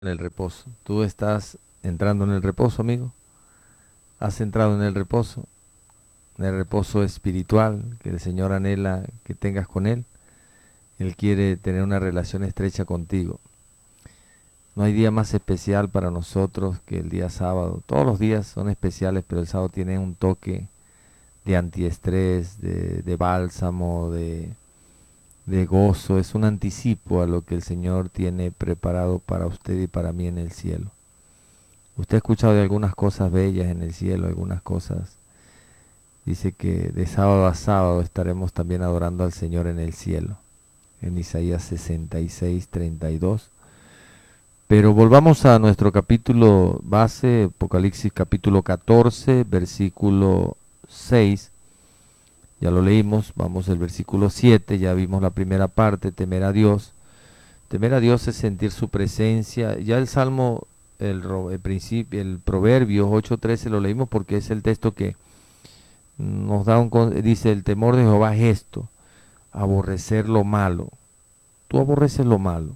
en el reposo. Tú estás entrando en el reposo, amigo. Has entrado en el reposo espiritual que el Señor anhela que tengas con Él. Él quiere tener una relación estrecha contigo. No hay día más especial para nosotros que el día sábado. Todos los días son especiales, pero el sábado tiene un toque de antiestrés, de bálsamo, de gozo. Es un anticipo a lo que el Señor tiene preparado para usted y para mí en el cielo. Usted ha escuchado de algunas cosas bellas en el cielo, algunas cosas. Dice que de sábado a sábado estaremos también adorando al Señor en el cielo, en Isaías 66:32. Pero volvamos a nuestro capítulo base, Apocalipsis capítulo 14, versículo 6. Ya lo leímos, vamos al versículo 7, ya vimos la primera parte, temer a Dios. Temer a Dios es sentir su presencia. Ya el Salmo, el Proverbios 8:13 lo leímos porque es el texto que nos da dice, el temor de Jehová es esto, aborrecer lo malo. Tú aborreces lo malo.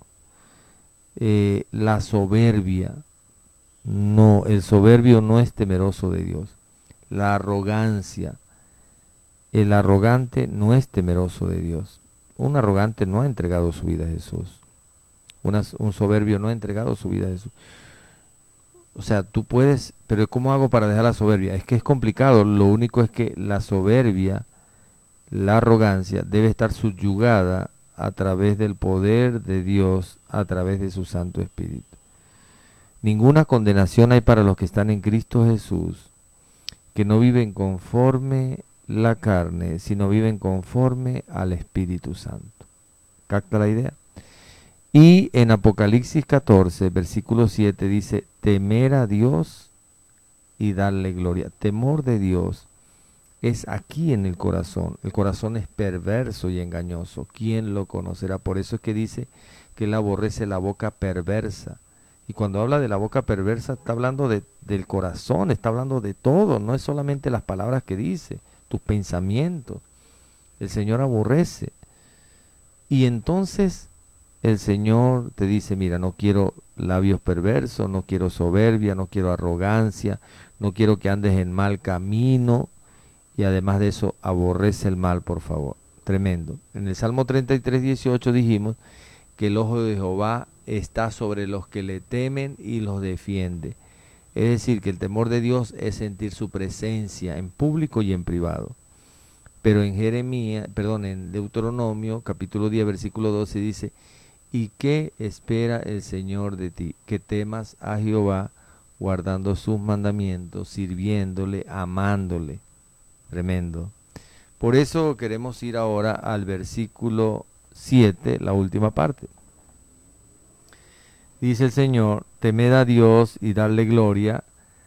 La soberbia, no, el soberbio no es temeroso de Dios. La arrogancia, el arrogante no es temeroso de Dios. Un arrogante no ha entregado su vida a Jesús. Un soberbio no ha entregado su vida a Jesús. O sea, tú puedes, pero ¿cómo hago para dejar la soberbia? Es que es complicado. Lo único es que la soberbia, la arrogancia, debe estar subyugada a través del poder de Dios, a través de su Santo Espíritu. Ninguna condenación hay para los que están en Cristo Jesús, que no viven conforme la carne, sino viven conforme al Espíritu Santo. ¿Capta la idea? Y en Apocalipsis 14, versículo 7 dice, temer a Dios y darle gloria. Temor de Dios es aquí en el corazón. El corazón es perverso y engañoso. ¿Quién lo conocerá? Por eso es que dice que él aborrece la boca perversa. Y cuando habla de la boca perversa, está hablando del corazón, está hablando de todo. No es solamente las palabras que dice, tus pensamientos. El Señor aborrece. Y entonces el Señor te dice, mira, no quiero labios perversos, no quiero soberbia, no quiero arrogancia, no quiero que andes en mal camino, y además de eso, aborrece el mal, por favor. Tremendo. En el Salmo 33:18 dijimos que el ojo de Jehová está sobre los que le temen y los defiende. Es decir, que el temor de Dios es sentir su presencia en público y en privado. Pero en en Deuteronomio, capítulo 10, versículo 12 dice, ¿y qué espera el Señor de ti? Que temas a Jehová, guardando sus mandamientos, sirviéndole, amándole. Tremendo. Por eso queremos ir ahora al versículo 7, la última parte. Dice el Señor, temed a Dios y darle gloria.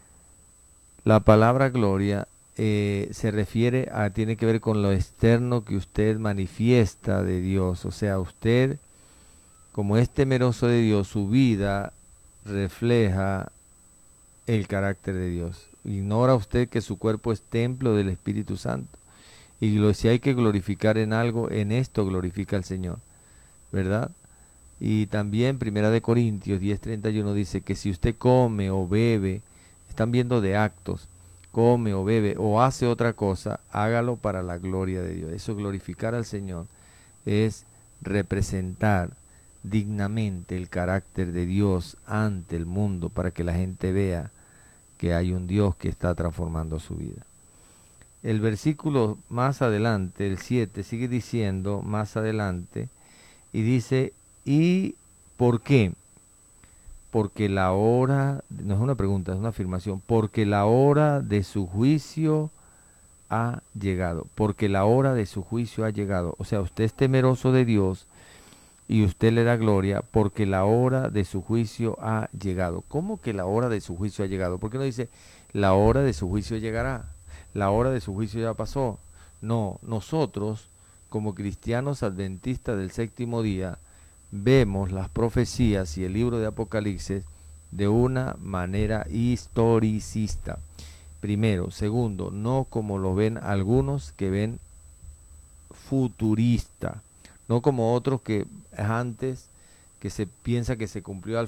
La palabra gloria se refiere a, tiene que ver con lo externo que usted manifiesta de Dios. O sea, usted, como es temeroso de Dios, su vida refleja el carácter de Dios. Ignora usted que su cuerpo es templo del Espíritu Santo. Y si hay que glorificar en algo, en esto glorifica al Señor, ¿verdad? Y también Primera de Corintios 10:31 dice que si usted come o bebe, están viendo de actos, come o bebe o hace otra cosa, hágalo para la gloria de Dios. Eso, glorificar al Señor, es representar dignamente el carácter de Dios ante el mundo para que la gente vea que hay un Dios que está transformando su vida. El versículo más adelante, el 7, sigue diciendo más adelante y dice, ¿y por qué? Porque la hora, no es una pregunta, es una afirmación, porque la hora de su juicio ha llegado, porque la hora de su juicio ha llegado. O sea, usted es temeroso de Dios y usted le da gloria porque la hora de su juicio ha llegado. ¿Cómo que la hora de su juicio ha llegado? ¿Por qué no dice la hora de su juicio llegará? La hora de su juicio ya pasó. No, nosotros, como cristianos adventistas del séptimo día, vemos las profecías y el libro de Apocalipsis de una manera historicista. Primero. Segundo, no como lo ven algunos que ven futurista, no como otros que antes que se piensa que se cumplió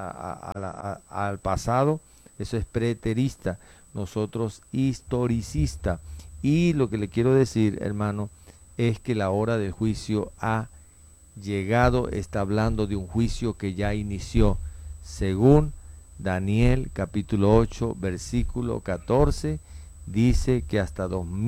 al pasado, eso es preterista, nosotros historicista. Y lo que le quiero decir, hermano, es que la hora del juicio ha llegado, está hablando de un juicio que ya inició, según Daniel capítulo 8, versículo 14, dice que hasta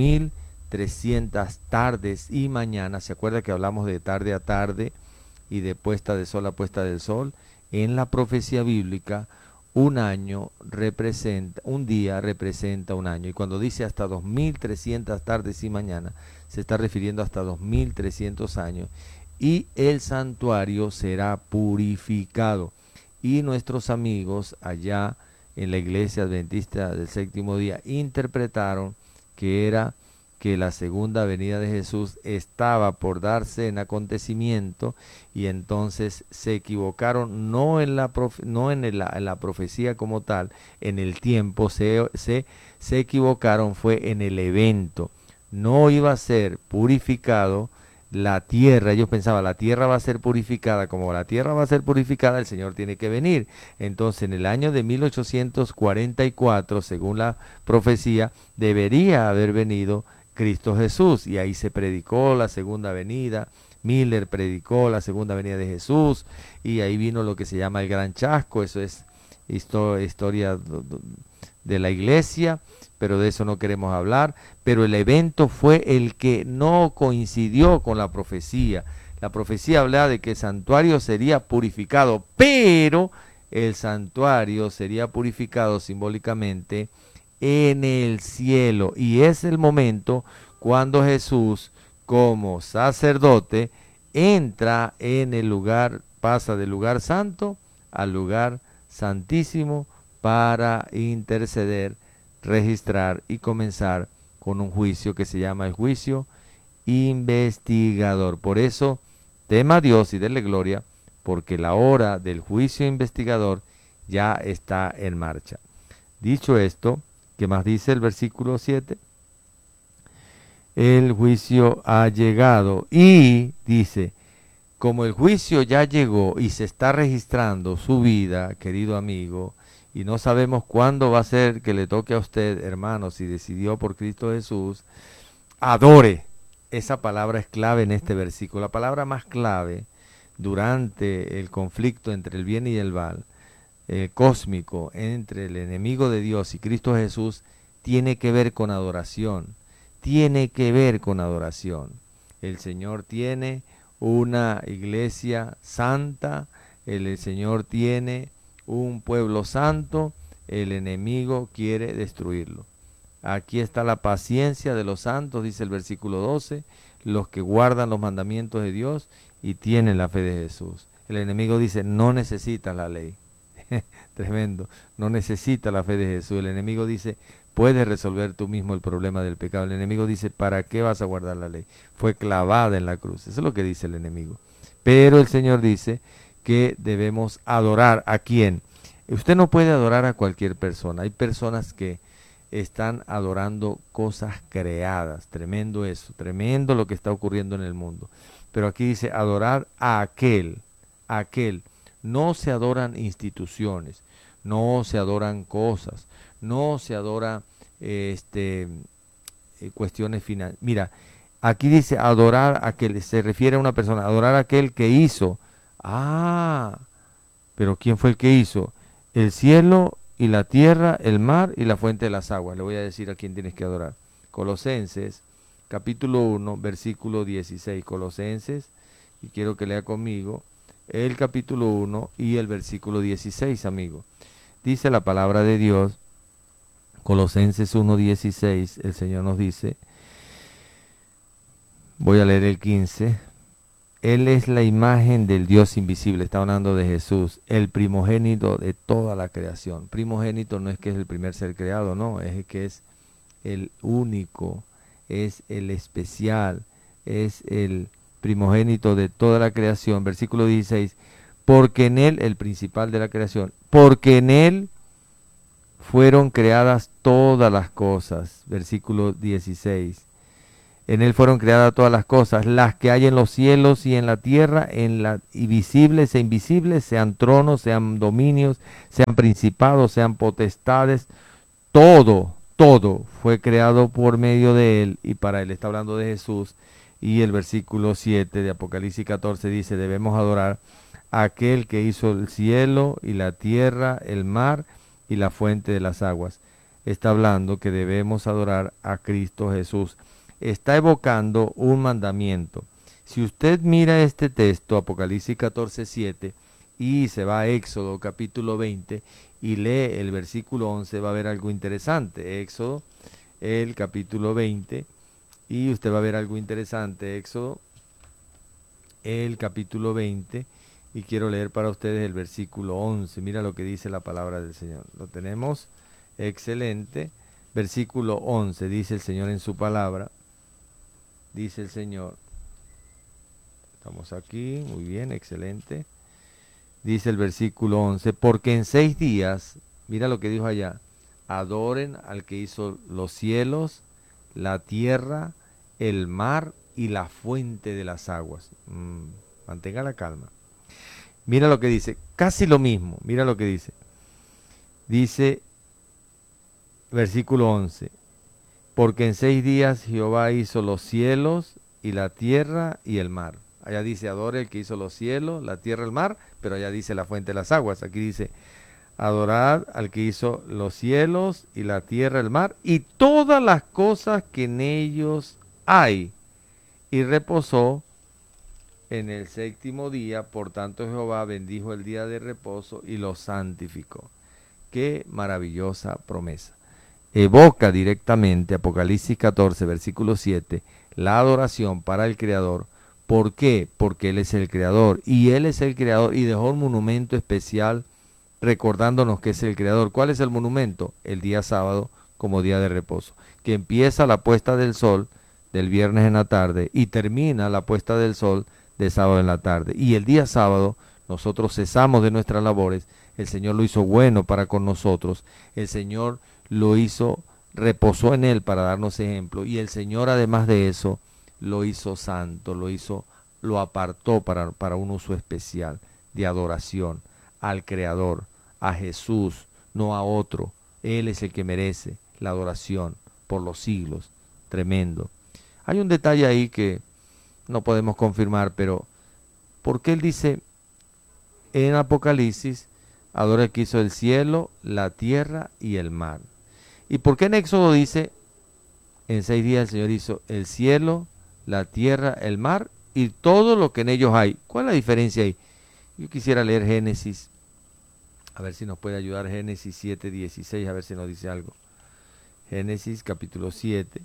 2300 tardes y mañanas, ¿se acuerda que hablamos de tarde a tarde y de puesta de sol a puesta del sol? En la profecía bíblica, un año representa, un día representa un año. Y cuando dice hasta 2300 tardes y mañanas, se está refiriendo hasta 2300 años. Y el santuario será purificado. Y nuestros amigos allá en la iglesia adventista del séptimo día interpretaron que era que la segunda venida de Jesús estaba por darse en acontecimiento, y entonces se equivocaron no en la profecía como tal, en el tiempo, se equivocaron fue en el evento. No iba a ser purificado la tierra. Ellos pensaban, la tierra va a ser purificada, como la tierra va a ser purificada, el Señor tiene que venir. Entonces, en el año de 1844, según la profecía, debería haber venido Cristo Jesús, y ahí se predicó la segunda venida. Miller predicó la segunda venida de Jesús, y ahí vino lo que se llama el gran chasco. Eso es historia de la iglesia, pero de eso no queremos hablar. Pero el evento fue el que no coincidió con la profecía. La profecía hablaba de que el santuario sería purificado, pero el santuario sería purificado simbólicamente en el cielo, y es el momento cuando Jesús, como sacerdote, entra en el lugar, pasa del lugar santo al lugar santísimo para interceder, registrar y comenzar con un juicio que se llama el juicio investigador. Por eso, tema a Dios y denle gloria, porque la hora del juicio investigador ya está en marcha. Dicho esto, ¿qué más dice el versículo 7? El juicio ha llegado, y dice, como el juicio ya llegó y se está registrando su vida, querido amigo, y no sabemos cuándo va a ser que le toque a usted, hermano, si decidió por Cristo Jesús, adore. Esa palabra es clave en este versículo. La palabra más clave durante el conflicto entre el bien y el mal, cósmico, entre el enemigo de Dios y Cristo Jesús, tiene que ver con adoración. Tiene que ver con adoración. El Señor tiene una iglesia santa, el Señor tiene un pueblo santo, el enemigo quiere destruirlo. Aquí está la paciencia de los santos, dice el versículo 12, los que guardan los mandamientos de Dios y tienen la fe de Jesús. El enemigo dice, no necesitas la ley. Tremendo, no necesita la fe de Jesús. El enemigo dice, puedes resolver tú mismo el problema del pecado. El enemigo dice, ¿para qué vas a guardar la ley? Fue clavada en la cruz. Eso es lo que dice el enemigo. Pero el Señor dice que debemos adorar. ¿A quién? Usted no puede adorar a cualquier persona. Hay personas que están adorando cosas creadas. Tremendo eso, tremendo lo que está ocurriendo en el mundo. Pero aquí dice adorar a aquel. No se adoran instituciones, no se adoran cosas, no se adoran cuestiones finales. Mira, aquí dice adorar a aquel, se refiere a una persona, adorar a aquel que hizo. Ah, pero ¿quién fue el que hizo? El cielo y la tierra, el mar y la fuente de las aguas. Le voy a decir a quién tienes que adorar. Colosenses, capítulo 1, versículo 16. Colosenses, y quiero que lea conmigo el capítulo 1 y el versículo 16, amigo. Dice la palabra de Dios, Colosenses 1:16, el Señor nos dice, voy a leer el 15, Él es la imagen del Dios invisible, está hablando de Jesús, el primogénito de toda la creación. Primogénito no es que es el primer ser creado, no, es que es el único, es el especial, es el primogénito de toda la creación. Versículo 16, porque en Él, el principal de la creación, porque en Él fueron creadas todas las cosas. Versículo 16, En él fueron creadas todas las cosas, las que hay en los cielos y en la tierra, y visibles e invisibles, sean tronos, sean dominios, sean principados, sean potestades, todo fue creado por medio de él y para él. Está hablando de Jesús. Y el versículo 7 de Apocalipsis 14 dice, debemos adorar a aquel que hizo el cielo y la tierra, el mar y la fuente de las aguas. Está hablando que debemos adorar a Cristo Jesús. Está evocando un mandamiento. Si usted mira este texto, Apocalipsis 14:7, y se va a Éxodo capítulo 20 y lee el versículo 11, va a ver algo interesante. Éxodo, el capítulo 20, y usted va a ver algo interesante. Éxodo, el capítulo 20, y quiero leer para ustedes el versículo 11. Mira lo que dice la palabra del Señor. Lo tenemos, excelente. Versículo 11, dice el Señor en su palabra. Dice el Señor, estamos aquí, muy bien, excelente. Dice el versículo 11, porque en 6 días, mira lo que dijo allá, adoren al que hizo los cielos, la tierra, el mar y la fuente de las aguas. Mantenga la calma. Mira lo que dice, casi lo mismo, mira lo que dice. Dice, versículo 11, porque en 6 días Jehová hizo los cielos y la tierra y el mar. Allá dice, adore el que hizo los cielos, la tierra, el mar, pero allá dice la fuente de las aguas. Aquí dice, adorad al que hizo los cielos y la tierra, el mar, y todas las cosas que en ellos hay. Y reposó en el 7º día, por tanto Jehová bendijo el día de reposo y lo santificó. Qué maravillosa promesa. Evoca directamente Apocalipsis 14, versículo 7, la adoración para el Creador. ¿Por qué? Porque Él es el Creador, y Él es el Creador, y dejó un monumento especial recordándonos que es el Creador. ¿Cuál es el monumento? El día sábado como día de reposo, que empieza la puesta del sol del viernes en la tarde y termina la puesta del sol de sábado en la tarde. Y el día sábado nosotros cesamos de nuestras labores. El Señor lo hizo bueno para con nosotros. El Señor lo hizo, reposó en él para darnos ejemplo, y el Señor además de eso lo hizo santo, lo apartó para un uso especial de adoración al Creador, a Jesús, no a otro. Él es el que merece la adoración por los siglos. Tremendo. Hay un detalle ahí que no podemos confirmar, pero ¿por qué él dice en Apocalipsis, adora el que hizo el cielo, la tierra y el mar? ¿Y por qué en Éxodo dice, en 6 días el Señor hizo el cielo, la tierra, el mar y todo lo que en ellos hay? ¿Cuál es la diferencia ahí? Yo quisiera leer Génesis, a ver si nos puede ayudar Génesis 7:16, a ver si nos dice algo. Génesis capítulo 7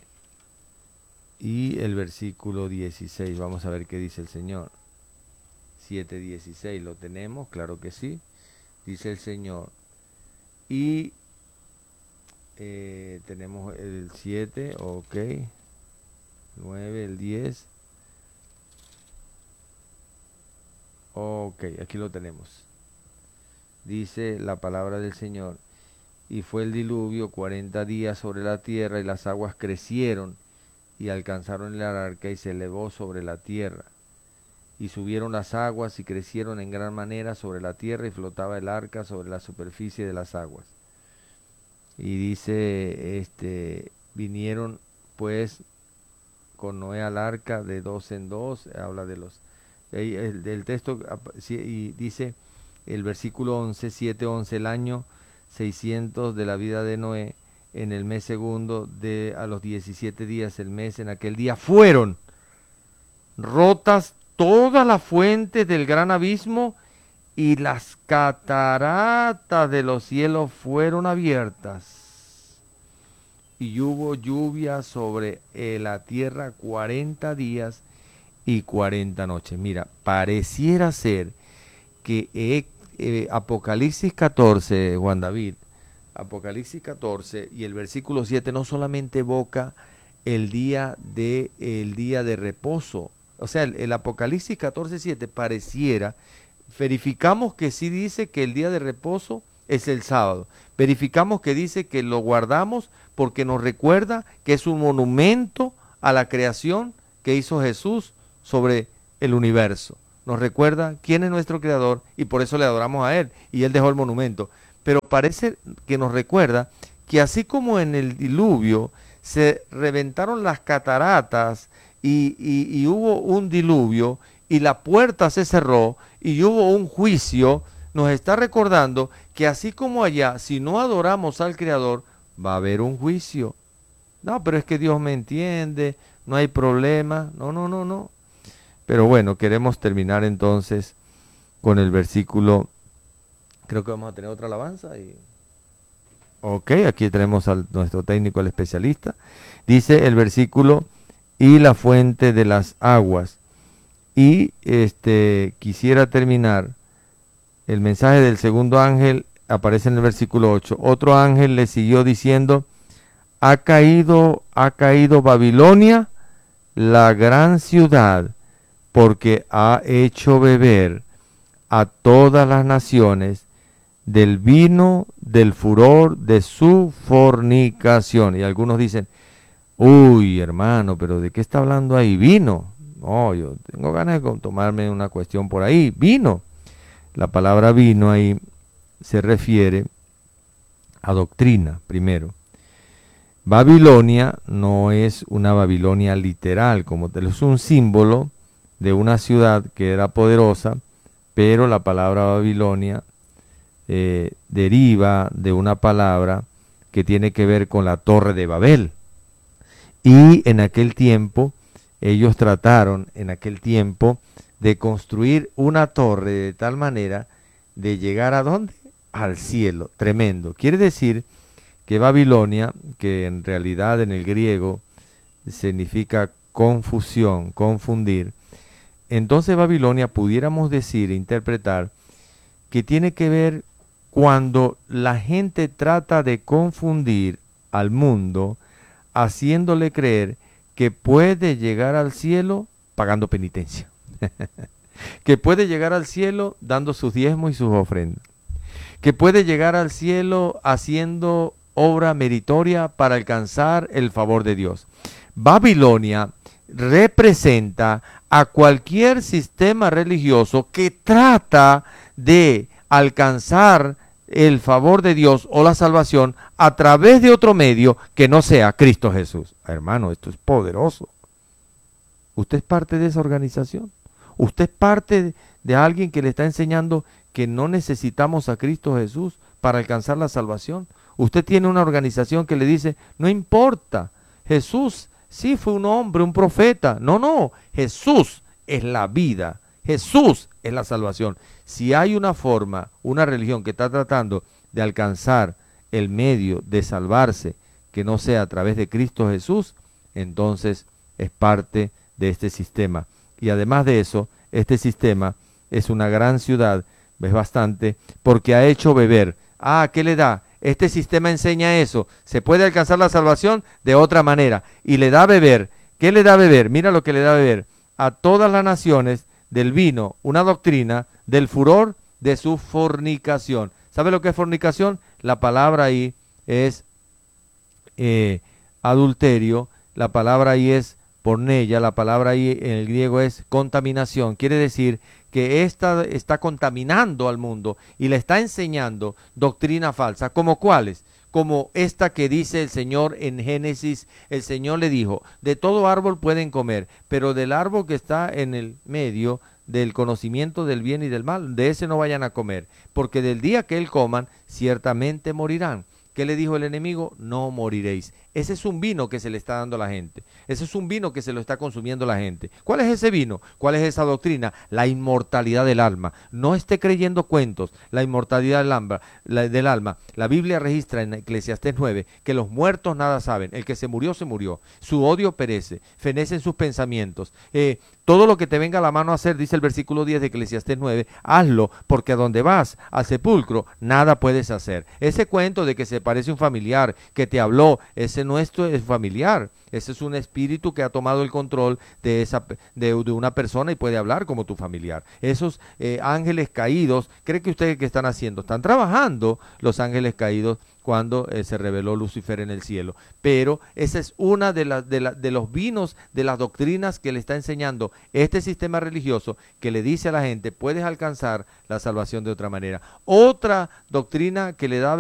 y el versículo 16, vamos a ver qué dice el Señor. 7:16, ¿lo tenemos? Claro que sí. Dice el Señor, y tenemos el 7, ok, 9, el 10, ok, aquí lo tenemos. Dice la palabra del Señor, y fue el diluvio 40 días sobre la tierra, y las aguas crecieron y alcanzaron el arca y se elevó sobre la tierra. Y subieron las aguas y crecieron en gran manera sobre la tierra, y flotaba el arca sobre la superficie de las aguas. Y dice, vinieron pues con Noé al arca de 2 en 2, habla de los, del texto, y dice el versículo 11, 7:11, el año 600 de la vida de Noé, en el mes segundo, a los 17 días el mes, en aquel día fueron rotas todas las fuentes del gran abismo, y las cataratas de los cielos fueron abiertas, y hubo lluvia sobre la tierra 40 días y 40 noches. Mira, pareciera ser que Apocalipsis 14, Juan David, Apocalipsis 14 y el versículo 7 no solamente evoca el día de reposo. O sea, el Apocalipsis 14:7 pareciera, verificamos que sí dice que el día de reposo es el sábado. Verificamos que dice que lo guardamos porque nos recuerda que es un monumento a la creación que hizo Jesús sobre el universo. Nos recuerda quién es nuestro creador y por eso le adoramos a Él. Y Él dejó el monumento. Pero parece que nos recuerda que así como en el diluvio se reventaron las cataratas y hubo un diluvio y la puerta se cerró y hubo un juicio, nos está recordando que así como allá, si no adoramos al Creador, va a haber un juicio. No, pero es que Dios me entiende, no hay problema. No, no, no, no. Pero bueno, queremos terminar entonces con el versículo. Creo que vamos a tener otra alabanza. Ok, aquí tenemos a nuestro técnico, el especialista. Dice el versículo, y la fuente de las aguas. Y quisiera terminar. El mensaje del segundo ángel aparece en el versículo 8. Otro ángel le siguió diciendo, ha caído Babilonia, la gran ciudad, porque ha hecho beber a todas las naciones del vino del furor de su fornicación. Y algunos dicen, uy, hermano, pero ¿de qué está hablando ahí? Vino. No, yo tengo ganas de tomarme una cuestión por ahí. Vino. La palabra vino ahí se refiere a doctrina, primero. Babilonia no es una Babilonia literal, como tal, es un símbolo de una ciudad que era poderosa, pero la palabra Babilonia deriva de una palabra que tiene que ver con la Torre de Babel. Y en aquel tiempo, ellos trataron de construir una torre de tal manera de llegar ¿a dónde? Al cielo. Tremendo. Quiere decir que Babilonia, que en realidad en el griego significa confusión, confundir, entonces Babilonia pudiéramos decir, interpretar, que tiene que ver cuando la gente trata de confundir al mundo, haciéndole creer que puede llegar al cielo pagando penitencia, que puede llegar al cielo dando sus diezmos y sus ofrendas, que puede llegar al cielo haciendo obra meritoria para alcanzar el favor de Dios. Babilonia representa a cualquier sistema religioso que trata de alcanzar el favor de Dios o la salvación a través de otro medio que no sea Cristo Jesús. Hermano, esto es poderoso. ¿Usted es parte de esa organización? ¿Usted es parte de alguien que le está enseñando que no necesitamos a Cristo Jesús para alcanzar la salvación? Usted tiene una organización que le dice, no importa, Jesús sí fue un hombre, un profeta. No, no, Jesús es la vida, Jesús es la salvación. Si hay una forma, una religión que está tratando de alcanzar el medio de salvarse, que no sea a través de Cristo Jesús, entonces es parte de este sistema. Y además de eso, este sistema es una gran ciudad, es bastante, porque ha hecho beber. ¿Qué le da? Este sistema enseña eso. Se puede alcanzar la salvación de otra manera. Y le da a beber. ¿Qué le da a beber? Mira lo que le da a beber. A todas las naciones del vino, una doctrina del furor de su fornicación. ¿Sabe lo que es fornicación? La palabra ahí es adulterio. La palabra ahí es porneia. La palabra ahí en el griego es contaminación. Quiere decir que esta está contaminando al mundo y le está enseñando doctrina falsa. ¿Como cuáles? Como esta que dice el Señor en Génesis. El Señor le dijo, de todo árbol pueden comer, pero del árbol que está en el medio del conocimiento del bien y del mal, de ese no vayan a comer, porque del día que él coman, ciertamente morirán. ¿Qué le dijo el enemigo? No moriréis. Ese es un vino que se le está dando a la gente. Ese es un vino que se lo está consumiendo la gente. ¿Cuál es ese vino? ¿Cuál es esa doctrina? La inmortalidad del alma. No esté creyendo cuentos. La inmortalidad del alma. La Biblia registra en Eclesiastés 9 que los muertos nada saben. El que se murió, se murió. Su odio perece. Fenecen sus pensamientos. Todo lo que te venga a la mano a hacer, dice el versículo 10 de Eclesiastés 9, hazlo, porque a donde vas, al sepulcro, nada puedes hacer. Ese cuento de que se parece un familiar, que te habló, ese no es familiar. Ese es un espíritu que ha tomado el control de una persona y puede hablar como tu familiar. Esos ángeles caídos, ¿cree que ustedes qué están haciendo? Están trabajando los ángeles caídos cuando se reveló Lucifer en el cielo. Pero esa es una de los vinos, de las doctrinas que le está enseñando este sistema religioso, que le dice a la gente, puedes alcanzar la salvación de otra manera. Otra doctrina que le da